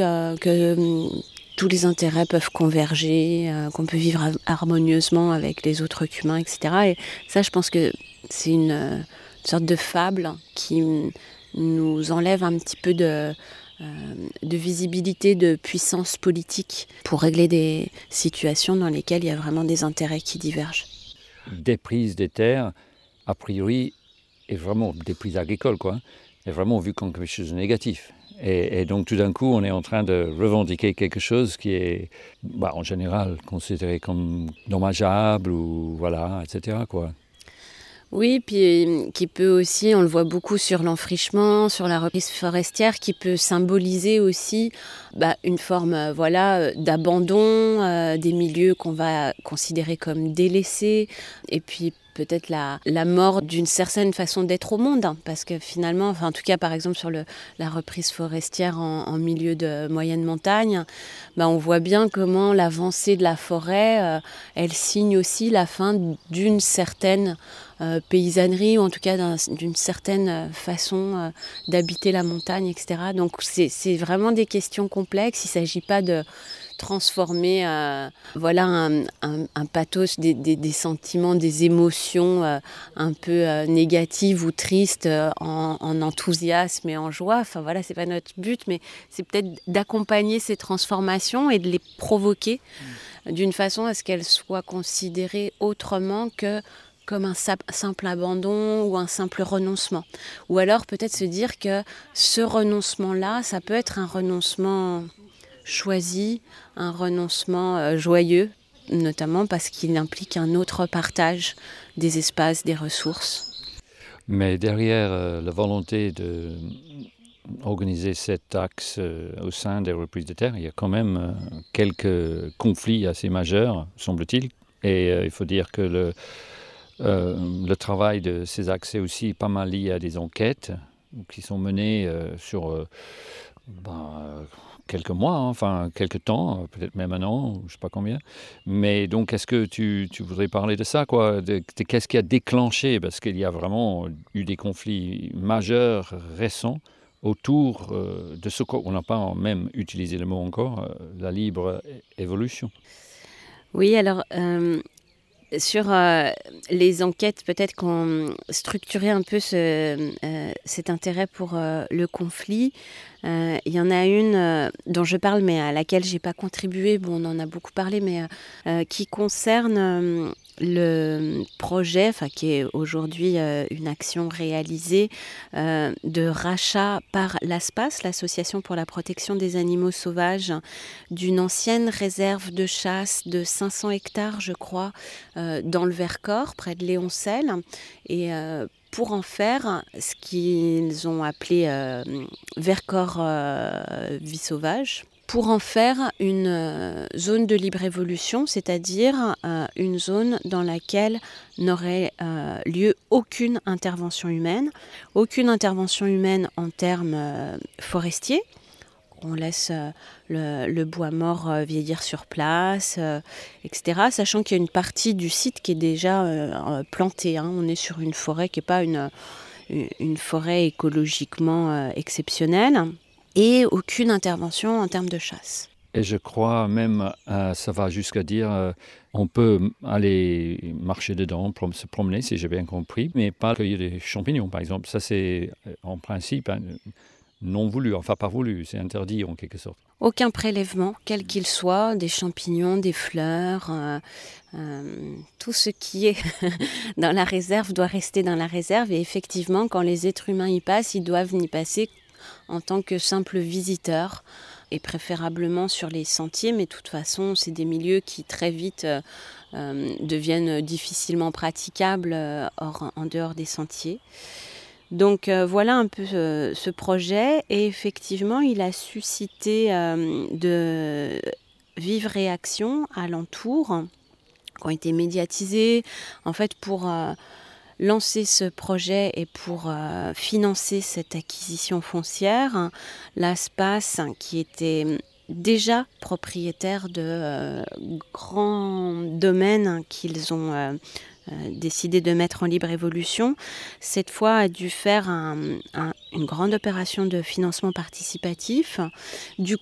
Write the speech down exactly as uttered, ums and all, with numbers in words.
euh, que hum, tous les intérêts peuvent converger, euh, qu'on peut vivre harmonieusement avec les autres humains, et cetera. Et ça, je pense que c'est une, euh, une sorte de fable qui hum, nous enlève un petit peu de, euh, de visibilité, de puissance politique pour régler des situations dans lesquelles il y a vraiment des intérêts qui divergent. Des prises des terres, a priori, est vraiment des prises agricoles, quoi, est vraiment vu comme quelque chose de négatif. Et, et donc tout d'un coup, on est en train de revendiquer quelque chose qui est, bah, en général, considéré comme dommageable ou voilà, et cetera, quoi. Oui, puis qui peut aussi, on le voit beaucoup sur l'enfrichement, sur la reprise forestière, qui peut symboliser aussi bah, une forme euh, voilà, euh, d'abandon euh, des milieux qu'on va considérer comme délaissés, et puis peut-être la, la mort d'une certaine façon d'être au monde, hein, parce que finalement, enfin, en tout cas par exemple sur le, la reprise forestière en, en milieu de moyenne montagne, bah, on voit bien comment l'avancée de la forêt, euh, elle signe aussi la fin d'une certaine Euh, paysannerie, ou en tout cas d'un, d'une certaine façon euh, d'habiter la montagne, et cetera. Donc c'est, c'est vraiment des questions complexes. Il ne s'agit pas de transformer euh, voilà, un, un, un pathos, des, des, des sentiments, des émotions euh, un peu euh, négatives ou tristes euh, en, en enthousiasme et en joie. Enfin voilà, c'est pas notre but, mais c'est peut-être d'accompagner ces transformations et de les provoquer mmh. d'une façon à ce qu'elles soient considérées autrement que comme un simple abandon ou un simple renoncement. Ou alors peut-être se dire que ce renoncement-là, ça peut être un renoncement choisi, un renoncement euh, joyeux, notamment parce qu'il implique un autre partage des espaces, des ressources. Mais derrière euh, la volonté de organiser cet axe euh, au sein des reprises de terre, il y a quand même euh, quelques conflits assez majeurs, semble-t-il. Et euh, il faut dire que le Euh, le travail de ces axes est aussi pas mal lié à des enquêtes qui sont menées euh, sur euh, ben, quelques mois, hein, enfin quelques temps, peut-être même un an, je ne sais pas combien. Mais donc, est-ce que tu, tu voudrais parler de ça, quoi, de, de qu'est-ce qui a déclenché, parce qu'il y a vraiment eu des conflits majeurs récents autour euh, de ce qu'on n'a pas même utilisé le mot encore, euh, la libre évolution. Oui, alors... Euh... Sur euh, les enquêtes, peut-être qu'on structurait un peu ce, euh, cet intérêt pour euh, le conflit. Euh, il y en a une euh, dont je parle, mais à laquelle je n'ai pas contribué. Bon, on en a beaucoup parlé, mais euh, qui concerne euh, le projet, enfin, qui est aujourd'hui euh, une action réalisée euh, de rachat par l'ASPAS, l'Association pour la protection des animaux sauvages, d'une ancienne réserve de chasse de cinq cents hectares, je crois, euh, dans le Vercors, près de Léoncel. Et euh, pour en faire ce qu'ils ont appelé euh, Vercors euh, vie sauvage, pour en faire une euh, zone de libre évolution, c'est-à-dire euh, une zone dans laquelle n'aurait euh, lieu aucune intervention humaine, aucune intervention humaine en termes euh, forestiers. On laisse euh, le, le bois mort euh, vieillir sur place, euh, et cetera. Sachant qu'il y a une partie du site qui est déjà euh, plantée. Hein. On est sur une forêt qui n'est pas une, une forêt écologiquement euh, exceptionnelle. Et aucune intervention en termes de chasse. Et je crois même, euh, ça va jusqu'à dire, euh, on peut aller marcher dedans, prom- se promener, si j'ai bien compris, mais pas cueillir des champignons, par exemple. Ça, c'est en principe hein, non voulu, enfin pas voulu, c'est interdit en quelque sorte. Aucun prélèvement, quel qu'il soit, des champignons, des fleurs, euh, euh, tout ce qui est dans la réserve doit rester dans la réserve. Et effectivement, quand les êtres humains y passent, ils doivent y passer en tant que simples visiteurs, et préférablement sur les sentiers, mais de toute façon, c'est des milieux qui très vite euh, euh, deviennent difficilement praticables euh, hors, en dehors des sentiers. Donc euh, voilà un peu euh, ce projet, et effectivement, il a suscité euh, de vives réactions alentour, qui ont été médiatisées, en fait, pour... Euh, lancer ce projet et pour euh, financer cette acquisition foncière, l'ASPAS, qui était déjà propriétaire de euh, grands domaines qu'ils ont euh, euh, décidé de mettre en libre évolution, cette fois a dû faire un, un, une grande opération de financement participatif. Du